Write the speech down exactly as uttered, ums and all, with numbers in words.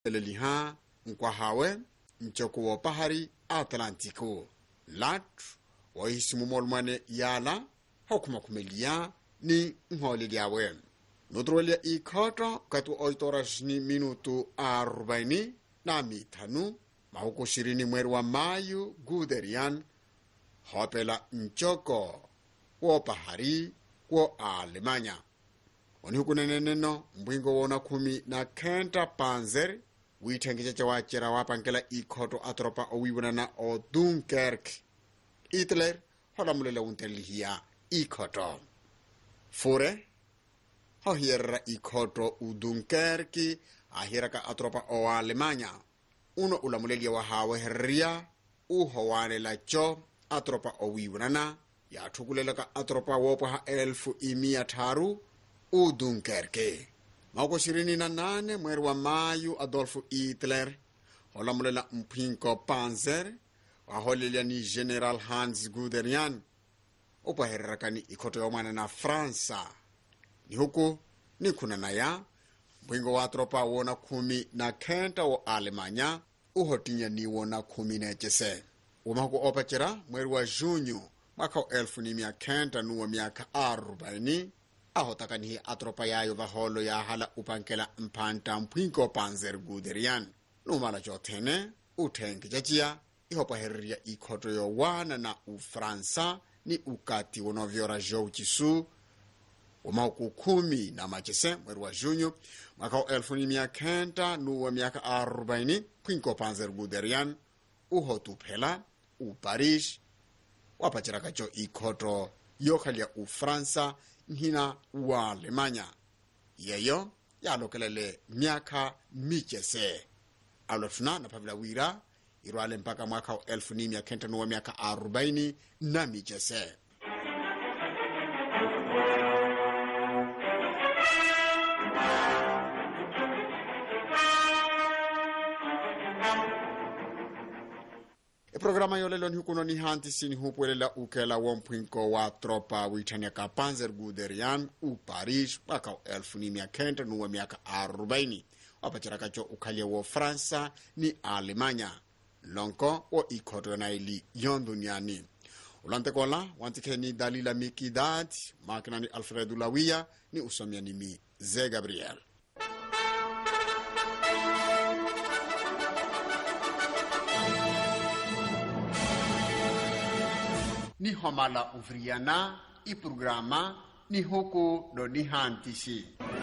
Leliha nkwahawe nchoko wa bahari Atlantiko lat wa isimu molmane yala hokuma kumelia ni nholi yawe nodrolia ikota katu oitoras ni minutu arobaini na mitano mahuko shirini mweri wa Mayu Guderian hopela nchoko wa bahari wa Alemanya onihukuneneneno mbwingo wona kumi na kenta Panzer withengecha cha wachera wapankela ikhoto atropa owiwonana o Dunkirk Hitler holamulele untelihia ikhoto fure hohierra ikhoto u Dunkirk ahiraka atropa o Alemanya uno ulamulelia wa hawe herria uhowane la cho atropa owiwonana ya thukulelaka atropa wopo ha elfu imia taru u Dunkirk mauko shirini na nane mweri wa Mayu Adolf Hitler holamulela mpinko Panzer waholelia ni General Hans Guderian upaherrakani ikhoto yomwana na Fransa ni huku ni kunana ya mpingo wa tropa wona kumi na kenta wa Alemanya uhotinya ni wona kumi na chese umahuku opachera mweri wa Junyo mwaka wa elfu ni mia kenta nuwa miaka arobaini ahotakanihi atropa yayo vaholo ya hala upankela mpanta mpwinko Panzer Guderian numala jothene uthengi jachia ihopa herria ikhoto yo wana na Ufransa ni ukati wonovyora jo chisu umauku kumi na machese mweri wa Junyo mwaka wa elfu ni mia kenta nuwa miaka arobaini pwinko Panzer Guderian uhotuphela u Paris wapachiraka jo ikhoto yokhalia Ufransa nhina wa Alemanya yeyo yalokelele miaka michese alotuna na pavila wira irwale mpaka mwaka wa elfu ni mia kenta nuwa miaka arobaini na michese programa yolelo nhikuno ni hanti sini hupuelela ukela wompwinko wa tropa witania ka Panzer Guderian u Paris mwaka elfu ni mia kenta nuwa miaka arobaini wapachiraka cho ukhalia wo Fransa ni Alemanya lonko o ikhoto na ili yon duniani ulante kola wantike ni Dalila Mikidad makina ni Alfredo Lawia ni usomia ni mi Ze Gabriel ni homala uvriana i programa ni huku do ni hantisi